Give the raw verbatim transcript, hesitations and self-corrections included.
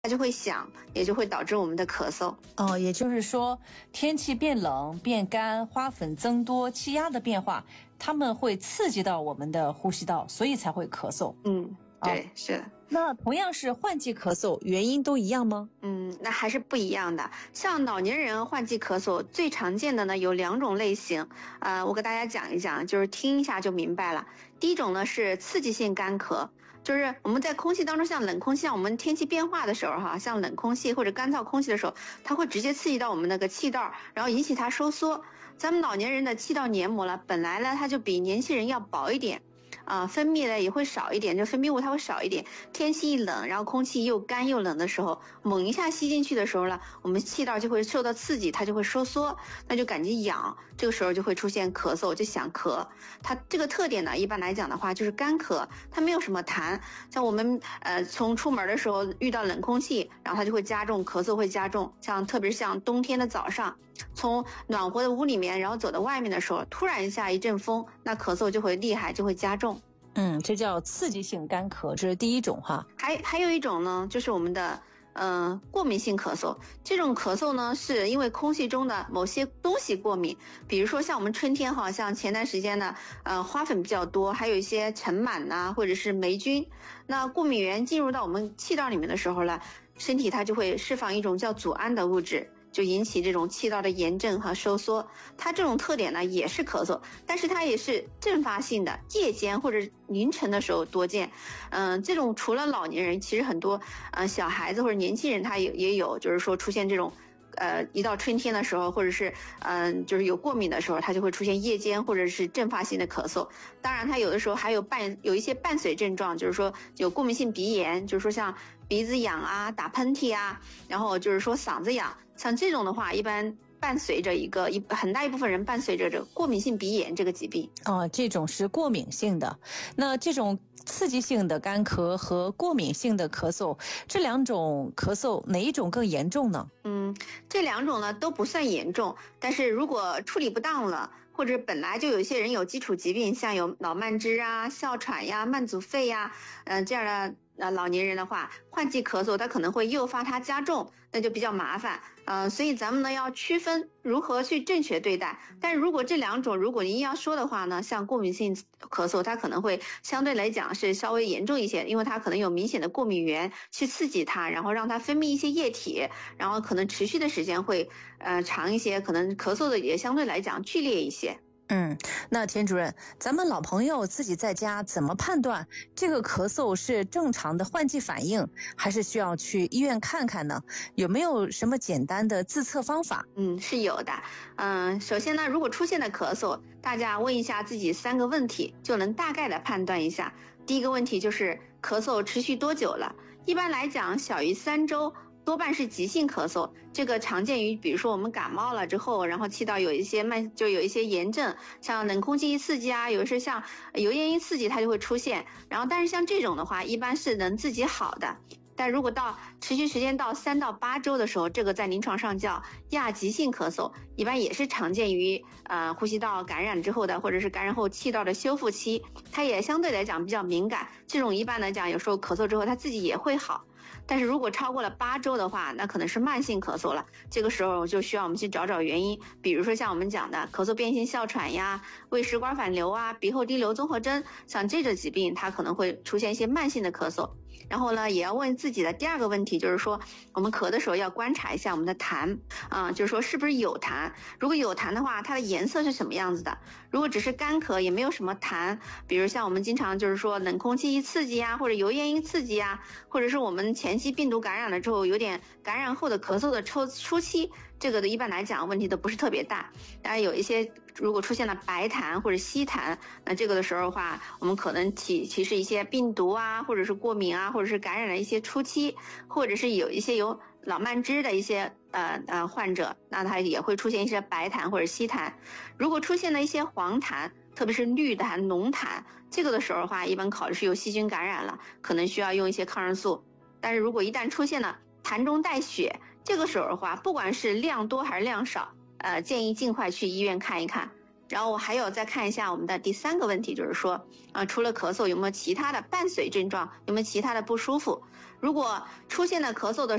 它就会响，也就会导致我们的咳嗽。 哦，也就是说天气变冷变干，花粉增多，气压的变化，它们会刺激到我们的呼吸道，所以才会咳嗽。 嗯，对、哦、是的。 那同样是换季咳嗽，原因都一样吗？ 嗯，那还是不一样的。像老年人换季咳嗽最常见的呢有两种类型，呃，我给大家讲一讲，就是听一下就明白了。第一种呢是刺激性干咳，就是我们在空气当中，像冷空气，像我们天气变化的时候哈，像冷空气或者干燥空气的时候，它会直接刺激到我们那个气道，然后引起它收缩。咱们老年人的气道黏膜了，本来呢它就比年轻人要薄一点。啊、呃，分泌的也会少一点，就分泌物它会少一点。天气一冷，然后空气又干又冷的时候，猛一下吸进去的时候呢，我们气道就会受到刺激，它就会收缩，那就感觉痒，这个时候就会出现咳嗽，就想咳。它这个特点呢，一般来讲的话就是干咳，它没有什么痰。像我们呃从出门的时候遇到冷空气，然后它就会加重，咳嗽会加重。像特别是像冬天的早上，从暖和的屋里面，然后走到外面的时候，突然一下一阵风，那咳嗽就会厉害，就会加重。 嗯，这叫刺激性干咳，这是第一种哈。 还还有一种呢，就是我们的嗯、呃、过敏性咳嗽。这种咳嗽呢，是因为空气中的某些东西过敏，比如说像我们春天哈，像前段时间呢，呃花粉比较多，还有一些尘螨呐，或者是霉菌。那过敏源进入到我们气道里面的时候呢，身体它就会释放一种叫组胺的物质。就引起这种气道的炎症和收缩，它这种特点呢也是咳嗽，但是它也是阵发性的，夜间或者凌晨的时候多见。嗯、呃，这种除了老年人，其实很多呃小孩子或者年轻人他也也有，就是说出现这种。呃，一到春天的时候，或者是嗯、呃，就是有过敏的时候，它就会出现夜间或者是阵发性的咳嗽。当然，它有的时候还有伴有一些伴随症状，就是说有过敏性鼻炎，就是说像鼻子痒啊、打喷嚏啊，然后就是说嗓子痒，像这种的话，一般伴随着一个一很大一部分人伴随着这过敏性鼻炎这个疾病。 哦，这种是过敏性的。那这种刺激性的干咳和过敏性的咳嗽，这两种咳嗽哪一种更严重呢？ 嗯，这两种呢都不算严重，但是如果处理不当了，或者本来就有一些人有基础疾病，像有脑慢支啊、哮喘呀、慢阻肺呀，嗯、呃，这样的呃老年人的话，换季咳嗽它可能会诱发它加重，那就比较麻烦。呃，所以咱们呢要区分如何去正确对待。但是如果这两种，如果您要说的话呢，像过敏性咳嗽，它可能会相对来讲是稍微严重一些，因为它可能有明显的过敏源去刺激它，然后让它分泌一些液体，然后可能持续的时间会呃长一些，可能咳嗽的也相对来讲剧烈一些。 嗯，那田主任，咱们老朋友自己在家怎么判断这个咳嗽是正常的换季反应，还是需要去医院看看呢？有没有什么简单的自测方法？ 嗯，是有的。嗯，首先呢，如果出现了咳嗽，大家问一下自己三个问题，就能大概的判断一下。第一个问题就是咳嗽持续多久了？一般来讲，小于三周。多半是急性咳嗽，这个常见于比如说我们感冒了之后，然后气道有一些慢就有一些炎症，像冷空气一刺激啊，有时像油烟一刺激它就会出现，然后但是像这种的话一般是能自己好的。但如果到持续时间到三到八周的时候，这个在临床上叫亚急性咳嗽，一般也是常见于呃呼吸道感染之后的，或者是感染后气道的修复期，它也相对来讲比较敏感，这种一般来讲有时候咳嗽之后它自己也会好。但是如果超过了八周的话，那可能是慢性咳嗽了，这个时候就需要我们去找找原因，比如说像我们讲的咳嗽变性哮喘呀、胃食管反流啊、鼻后滴流综合征，像这种疾病它可能会出现一些慢性的咳嗽。然后呢，也要问自己的第二个问题，就是说我们咳的时候要观察一下我们的痰啊、呃，就是说是不是有痰，如果有痰的话，它的颜色是什么样子的？如果只是干咳也没有什么痰，比如像我们经常就是说冷空气一刺激啊，或者油烟一刺激啊，或者是我们前期病毒感染了之后有点感染后的咳嗽的初初期，这个的一般来讲问题都不是特别大。当然有一些如果出现了白痰或者稀痰，那这个的时候的话，我们可能提提示一些病毒啊，或者是过敏啊，或者是感染的一些初期，或者是有一些有老慢支的一些呃呃患者，那他也会出现一些白痰或者稀痰。如果出现了一些黄痰，特别是绿痰、浓痰，这个的时候的话，一般考虑是有细菌感染了，可能需要用一些抗生素。但是如果一旦出现了痰中带血，这个时候的话，不管是量多还是量少，呃，建议尽快去医院看一看。 然后我还有再看一下我们的第三个问题，就是说啊，除了咳嗽有没有其他的伴随症状，有没有其他的不舒服？如果出现了咳嗽的